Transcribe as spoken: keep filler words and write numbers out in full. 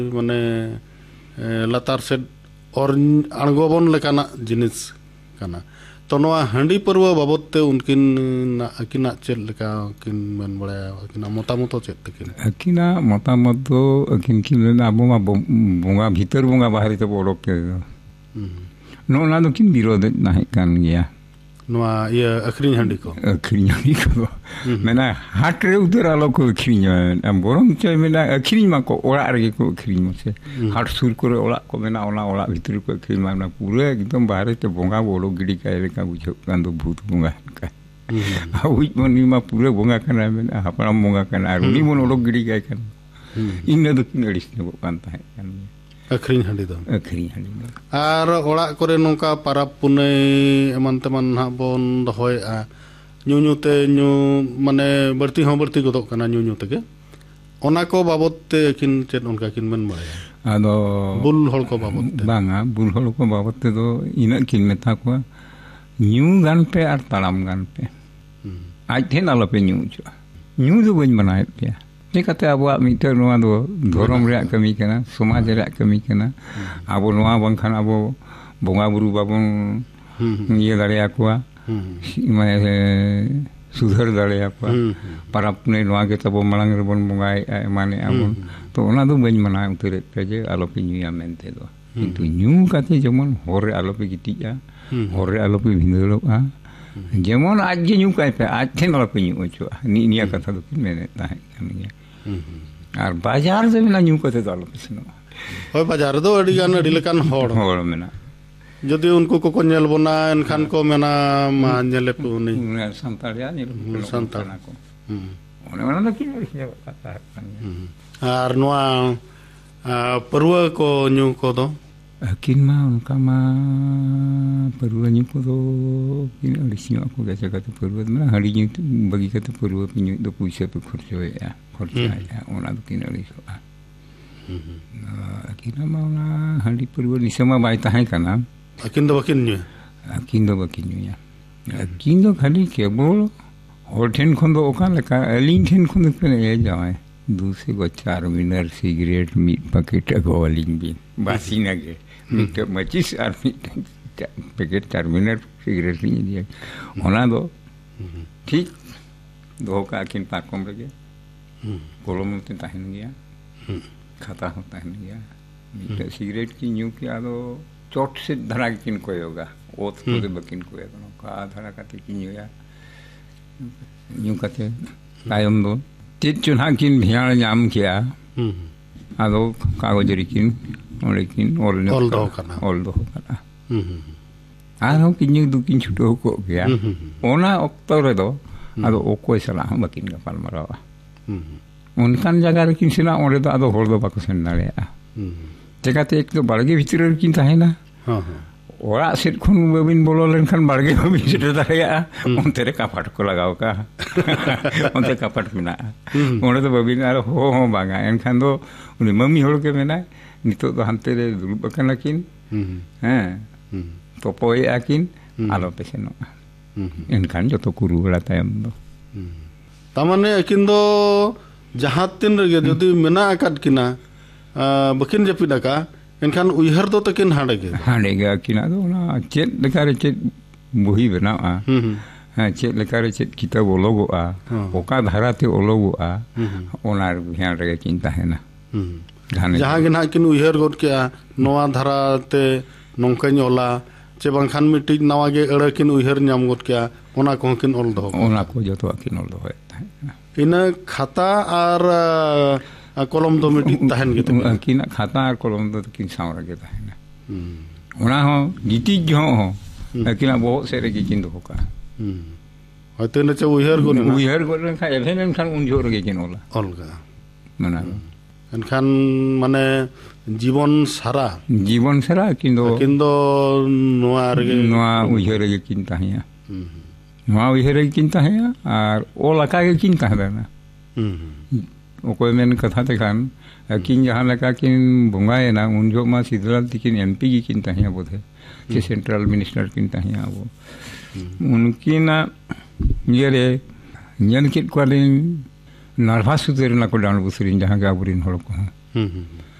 माने लातार से और अणगोबन लेकाना जिनिस काना तो नवा हांडी पर्व बाबत ते उनकिन अकिना चेद लेका किन मन बड़ाया अकिना मतामत चेद तकिन अकिना मतामत दो अकिन किन आबो मा बोंगा भीतर बोंगा बाहर ते बोड़क के नोना दो किन विरोध नाही कान गया नवा ये अखरिन हांडी को अखरिन हांडी को मेना हाट रे उधर आलो को अखरिन am बोरम चे मेना अखरिन मा को ओड़ा रे को अखरिन से हाट सुर को ओड़ा को मेना ओना ओड़ा भीतर को अखरिन मा पूरे एकदम बाहर ते बोंगा बोलो गिडी का लेका बुझो कान दो भूत बोंगा का आउ मनी मा पूरे बोंगा कना मेना हपराम बोंगा कना रुनी मन ओलो गिडी का कन इन दो किन अडिस ने कान ता है अखरिन हांडी दो अखरिन हांडी आर ओड़ा करे नोका पाराब पुने एमन तेमन हा बोन दहोयआ ᱧᱩ ᱧᱩᱛᱮ ᱧᱩ ᱢᱟᱱᱮ ᱵᱟᱹᱲᱛᱤ ᱦᱚᱸ ᱵᱟᱹᱲᱛᱤ ᱜᱚᱫᱚᱜ ᱠᱟᱱᱟ ᱧᱩ ᱧᱩ ᱛᱮᱜᱮ ᱚᱱᱟ ᱠᱚ ᱵᱟᱵᱚᱫ ᱛᱮ ᱠᱤᱱ ᱪᱮᱫ ᱚᱱᱠᱟ ᱠᱤᱱ ᱢᱮᱱ ᱵᱟᱲᱟᱭᱟ ᱟᱫᱚ ᱵᱩᱞ ᱦᱚᱲ ᱠᱚ ᱵᱟᱵᱚᱫ ᱛᱮ ᱵᱟᱝᱟ ᱵᱩᱞ ᱦᱚᱲ ᱠᱚ ᱵᱟᱵᱚᱫ ᱛᱮᱫᱚ ᱤᱱᱟᱹᱜ ᱠᱤᱱ ᱢᱮᱛᱟ ᱠᱚᱣᱟ ᱧᱩ ᱜᱟᱱ ᱯᱮ ᱟᱨ ᱛᱟᱲᱟᱢ ᱜᱟᱱ ᱯᱮ ᱟᱡ ᱴᱷᱮᱱ ᱟᱞᱚᱯᱮ ᱧᱩ ᱦᱚᱪᱚᱜᱼᱟ ᱧᱩ ᱫᱚ ᱵᱟᱹᱧ ᱢᱟᱱᱟᱣᱮᱫ ᱯᱮᱭᱟ ᱪᱤᱠᱟᱹᱛᱮ ᱟᱵᱚᱣᱟᱜ ᱢᱤᱫᱴᱮᱱ ᱱᱚᱣᱟ ᱫᱚ ᱫᱷᱚᱨᱚᱢ ᱨᱮᱭᱟᱜ ᱠᱟᱹᱢᱤ ᱠᱟᱱᱟ ᱥᱚᱢᱟᱡᱽ ᱨᱮᱭᱟᱜ ᱠᱟᱹᱢᱤ ᱠᱟᱱᱟ ᱟᱵᱚ ᱱᱚᱣᱟ ᱵᱟᱝᱠᱷᱟᱱ ᱟᱵᱚ ᱵᱚᱸᱜᱟ ᱵᱩᱨᱩ ᱵᱟᱵᱚᱱ ᱤᱭᱟᱹ ᱫᱟᱲᱮᱭᱟᱠᱚᱣᱟ माने सुधर दाड़ेयाको पाराब पुने नोआ के तब मांग रेबन बंगाय माने आबन तो ओना दो बन मना उतरे पे जे आलोपे न्यूया मेनते दो किंतु न्यू काते जेमन होरे आलोपे गिटिया होरे आलोपे भिंदलोआ जेमन आज जे न्यू काय पे आज ठेन आलोपे न्यू ओचो नि निया कथा दो किन मेने ताहे कान गया आर बाजार जे मेना न्यू कते दो आलोपे सनो होय बाजार दो अडी गान अडी लेकान होड़ होड़ मेना जदि उनको को को नेल बना एनखान को मेना मा नेले पे उनी संताड़िया नेल संताड़ को ओने माना न कि कथा आर नोआ पर्व को न्यू को दो किन मा उनका मा पर्व न्यू को दो किन अड़िसियो को गसे कते पर्व में हड़ी न्यू बगी कते पर्व पे न्यू दो पैसा पे खर्च होया खर्च आया ओना दो किन अड़िसो किन मा ओना हड़ी पर्व निसमा बाय ताहे काना अकिन दो बकिन न्यू अकिन दो बकिन न्यू अकिन दो खाली केवल और ठेन खन दो ओका लेका अलिन ठेन खन दो पे ए जाए दूसरे को चार मिनर सिगरेट मी पैकेट अगो अलिन बिन बासी नगे मिट मचिस आर पैकेट चार मिनर सिगरेट ली दिया ओना दो ठीक दो का अकिन पाकम लगे कोलम ते ताहन गया खाता होता है गया मिट सिगरेट की न्यू किया दो चोट से धरा किन को होगा ओत को दे बकिन को होगा का धरा काते किन होया न्यू काते तायम दो tit chuna kin भियाण नाम किया आदो कागज रिकिन ओले किन ओल ओल दो कना ओल दो कना आरो किन दुकिन छुटो को गया ओना ऑक्टो रे दो आदो ओकोय सला हम बकिन का पाल मरावा उनकान जगह रे किन सिना ओले दो आदो होर दो बाको सेन नालेया जगहते एक तो बाड़गे भीतर किन ताहेना हां ओरा सेट खुन बबिन बोलो लेनखान बाड़गे बबिन सेट दाया ओनते रे कापाट को लगाओ का ओनते कापाट मिना ओने तो बबिन आर हो हो बागा एनखान दो उनी मम्मी होड़ के मेना नितो तो हंते रे दुलुब कना किन हैं तो पोय आकिन आलो पेसेनो एनखान जो तो कुरु बड़ा तायम दो तामाने अकिन दो जहां तिन रे जदि मेना आकाद किना बकिन जपिदा का एनखान उयहर दो तकिन हाड़े गे हाड़े गे किना दो ना चेत लेकारे चेत बुही बनाआ हां चेत लेकारे चेत किताब ओलोगोआ ओका धाराते ओलोगोआ ओनार भियान रे चिंता है ना जहां गे ना किन उयहर गोद के नोआ धाराते नोंकन ओला चे बांखान मिटी नवा गे अड़ किन उयहर नाम गोद के ओना को किन ओल दो ओना को जतो किन ओल दो है इन खाता और कलम दो मिटी ताहन गे किन खाता और कलम दो किन सावर गे ताहन ओना हो गिटी जो हो किना बहुत से रे किन दो का हते न चे उयहर गो उयहर गो खा एभेन खान उन जोर गे किन ओला ओलगा मना एनखान माने जीवन सारा जीवन सारा किन दो किन दो नोआ रे नोआ उयहर गे किन ताहिया नोआ उयहर गे किन ताहिया और ओला का गे किन ताहना ओकोय मेन कथा ते खान किन जहां लगा किन बुंगाए ना उन जो मा सिद्धलाल तिकिन एमपी की किन ताहिया बोधे जे सेंट्रल मिनिस्टर किन ताहिया वो उनकी ना ये रे ñan kit kwalin narvasu ter na ko dan busirin jahang ga burin hol ko